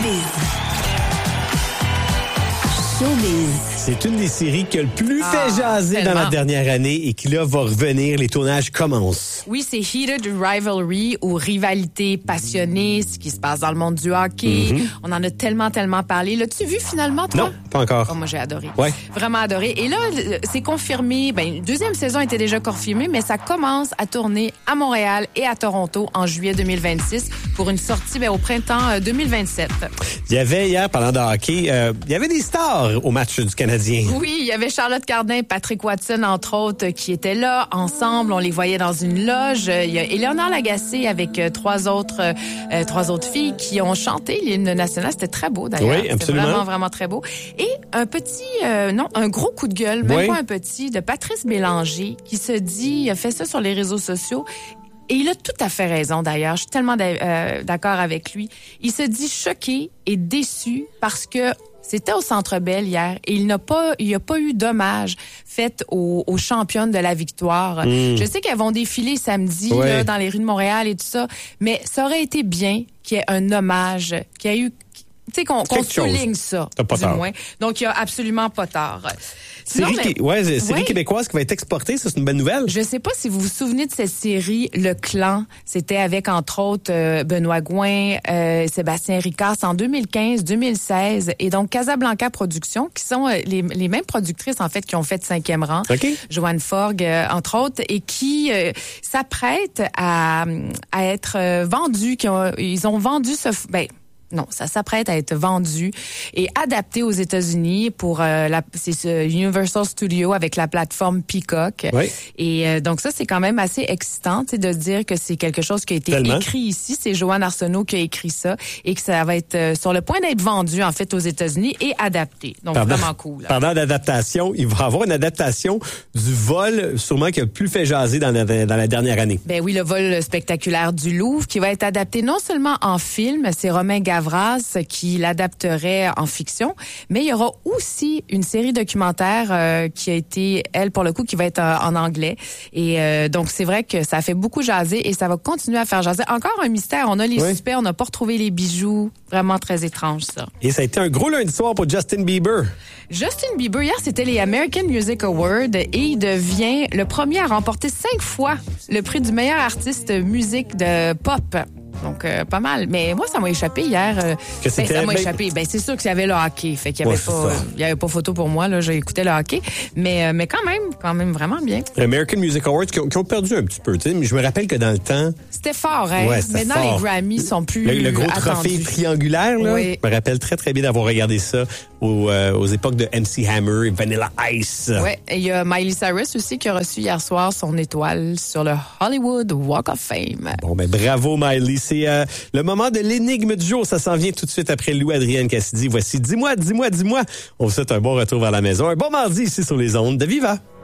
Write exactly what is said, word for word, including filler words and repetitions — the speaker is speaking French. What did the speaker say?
Showbiz. C'est une des séries qui a le plus Ah, fait jaser tellement. dans la dernière année et qui, là, va revenir. Les tournages commencent. Oui, c'est Heated Rivalry ou rivalité passionnée, ce qui se passe dans le monde du hockey. Mm-hmm. On en a tellement, tellement parlé. L'as-tu vu finalement, toi? Non, pas encore. Oh, moi, j'ai adoré. Ouais. Vraiment adoré. Et là, c'est confirmé. Ben, une deuxième saison était déjà confirmée, mais ça commence à tourner à Montréal et à Toronto en juillet deux mille vingt-six pour une sortie ben, au printemps deux mille vingt-sept. Il y avait hier, parlant de hockey, euh, il y avait des stars au match du Canadien. Oui, il y avait Charlotte Cardin, Patrick Watson, entre autres, qui étaient là. Ensemble, on les voyait dans une loge. Il y a Éléonore Lagacé avec euh, trois autres euh, trois autres filles qui ont chanté l'hymne national. C'était très beau, d'ailleurs. Oui, absolument. C'était vraiment, vraiment très beau. Et un petit, euh, non, un gros coup de gueule, même oui. pas un petit, de Patrice Bélanger, qui se dit, il a fait ça sur les réseaux sociaux. Et il a tout à fait raison, d'ailleurs. Je suis tellement euh, d'accord avec lui. Il se dit choqué et déçu parce que c'était au Centre Bell hier et il n'a pas, il n'y a pas eu d'hommage fait aux, aux championnes de la victoire. Mm. Je sais qu'elles vont défiler samedi ouais. là, dans les rues de Montréal et tout ça, mais ça aurait été bien qu'il y ait un hommage, qu'il y ait eu, tu sais, qu'on, qu'on souligne ça, T'as pas du tort. moins. Donc, il y a absolument pas tard. Série, mais, qui, ouais, série ouais. québécoise qui va être exportée, ça c'est une bonne nouvelle. Je sais pas si vous vous souvenez de cette série Le Clan. C'était avec entre autres euh, Benoît Gouin, euh, Sébastien Ricard, c'est en deux mille quinze deux mille seize et donc Casablanca Productions qui sont euh, les, les mêmes productrices en fait qui ont fait Cinquième rang. Okay. Joanne Forgue euh, entre autres et qui euh, s'apprêtent à à être euh, vendues, qui ont, ils ont vendu ce ben non, ça s'apprête à être vendu et adapté aux États-Unis pour euh, la c'est ce Universal Studios avec la plateforme Peacock. Oui. Et euh, donc ça c'est quand même assez excitant, tu sais, de dire que c'est quelque chose qui a été Tellement. écrit ici, c'est Joanne Arsenault qui a écrit ça et que ça va être euh, sur le point d'être vendu en fait aux États-Unis et adapté. Donc Pardon, vraiment cool. Là. Parlant d'adaptation, il va y avoir une adaptation du vol sûrement qui a plus fait jaser dans la, dans la dernière année. Ben oui, le vol spectaculaire du Louvre qui va être adapté non seulement en film, c'est Romain Gavras qui l'adapterait en fiction, mais il y aura aussi une série documentaire euh, qui a été, elle, pour le coup, qui va être euh, en anglais. Et euh, donc, c'est vrai que ça fait beaucoup jaser et ça va continuer à faire jaser. Encore un mystère. On a les oui. suspects, on n'a pas retrouvé les bijoux. Vraiment très étrange, ça. Et ça a été un gros lundi soir pour Justin Bieber. Justin Bieber, hier, c'était les American Music Awards et il devient le premier à remporter cinq fois le prix du meilleur artiste musique de pop. Donc, euh, pas mal. Mais moi, ça m'a échappé hier. Euh, que ben, ça m'a ben... échappé. Ben, c'est sûr qu'il y avait le hockey. Fait qu'il y avait ouais, pas, euh, il y avait pas photo pour moi, là. J'ai écouté le hockey. Mais, euh, mais quand même, quand même vraiment bien. American Music Awards qui ont, qui ont perdu un petit peu, tu sais. Mais je me rappelle que dans le temps. C'était fort, hein. Ouais, c'était Maintenant, fort. les Grammys sont plus Le, le gros attendus. trophée triangulaire, là. Oui. Je me rappelle très, très bien d'avoir regardé ça aux, euh, aux époques de M C Hammer et Vanilla Ice. Ouais. Et il y a Miley Cyrus aussi qui a reçu hier soir son étoile sur le Hollywood Walk of Fame. Bon, ben, bravo, Miley. C'est, euh, le moment de l'énigme du jour. Ça s'en vient tout de suite après Lou-Adrienne Cassidy. Voici Dis-moi, dis-moi, dis-moi. On vous souhaite un bon retour vers la maison. Un bon mardi ici sur les ondes de Viva.